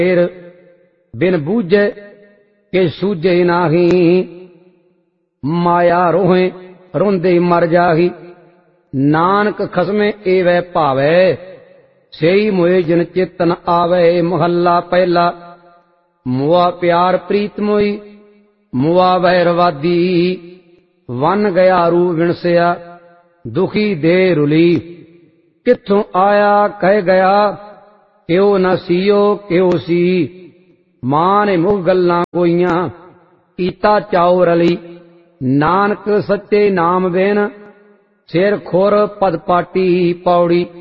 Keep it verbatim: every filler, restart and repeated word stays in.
फेर बिन बूझे के सूझे नाही, माया रोहे रोंदे मर जाही। नानक खसमे एवै भावै, सेई मोए जिन चेतन आवे। महला पहला। मुआ प्यार प्रीत मोई, मुआ वैरवादी। वन गया रू विणसिया, दुखी दे रुली। किथों आया कह गया, क्यों न सीओ क्यों सी। मां ने मुख गल्लां कोईयां, कीता चाओ रली। नानक सच्चे नाम बिन, सिर खुर पद पाटी। पौड़ी।